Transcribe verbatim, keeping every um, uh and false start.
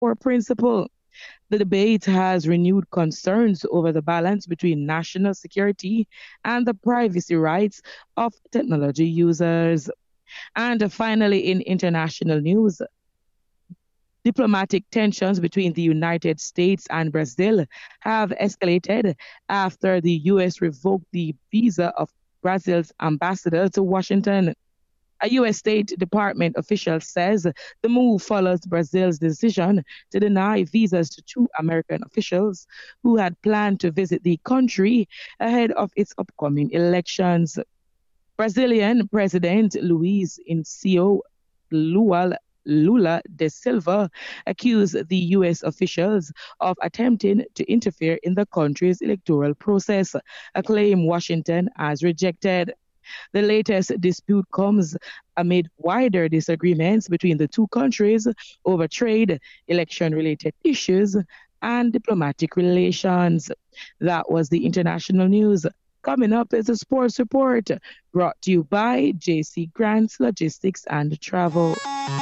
core principle. The debate has renewed concerns over the balance between national security and the privacy rights of technology users. And finally, in international news, diplomatic tensions between the United States and Brazil have escalated after the U S revoked the visa of Brazil's ambassador to Washington. A U S. State Department official says the move follows Brazil's decision to deny visas to two American officials who had planned to visit the country ahead of its upcoming elections. Brazilian President Luiz Inácio Lula Lula da Silva accused the U S officials of attempting to interfere in the country's electoral process, a claim Washington has rejected. The latest dispute comes amid wider disagreements between the two countries over trade, election related issues, and diplomatic relations. That was the international news. Coming up is a sports report brought to you by J C Grants Logistics and Travel.